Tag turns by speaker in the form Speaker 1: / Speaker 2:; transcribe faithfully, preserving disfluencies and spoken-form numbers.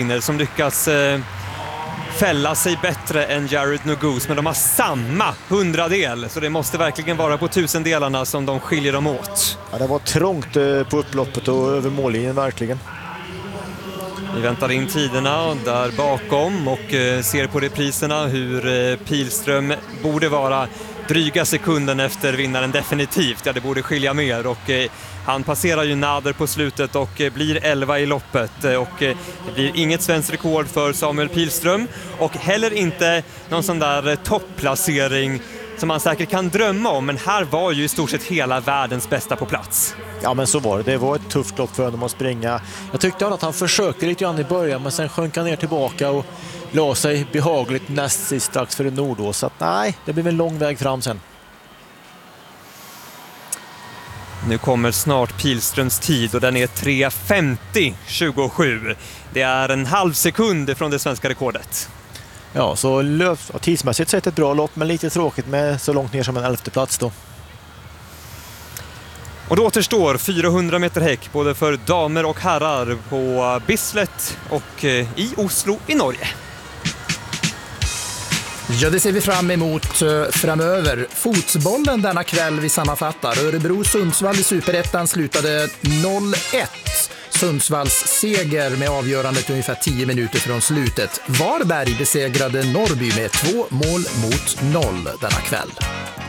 Speaker 1: Reiner som lyckas eh, fälla sig bättre än Jared Nuguse, men de har samma hundradel, så det måste verkligen vara på tusendelarna som de skiljer dem åt.
Speaker 2: Ja, det var trångt eh, på upploppet och över mållinjen verkligen.
Speaker 1: Vi väntar in tiderna där bakom och eh, ser på repriserna hur eh, Pilström borde vara dryga sekunden efter vinnaren definitivt. Ja, det borde skilja mer och eh, han passerar ju Nader på slutet och eh, blir elva i loppet eh, och eh, det blir inget svenskt rekord för Samuel Pilström och heller inte någon sån där eh, topplacering som man säkert kan drömma om, men här var ju i stort sett hela världens bästa på plats.
Speaker 2: Ja, men så var det. Det var ett tufft lopp för honom att springa. Jag tyckte att han försökte lite grann i början, men sen sjönk han ner tillbaka och la sig behagligt näst sist strax för en Nordås. Så att, nej, det blir en lång väg fram sen.
Speaker 1: Nu kommer snart Pilströms tid och den är tre femtio tjugosju. Det är en halv sekund från det svenska rekordet.
Speaker 2: Ja, så löp, tidsmässigt sett ett bra lopp, men lite tråkigt med så långt ner som en elfte plats då.
Speaker 1: Och då återstår fyrahundra meter häck både för damer och herrar på Bislett och i Oslo i Norge.
Speaker 3: Ja, det ser vi fram emot framöver. Fotbollen denna kväll vi sammanfattar. Örebro-Sundsvall i Superettan slutade noll ett. Sundsvalls seger med avgörandet ungefär tio minuter från slutet. Varberg besegrade Norrby med två mål mot noll denna kväll.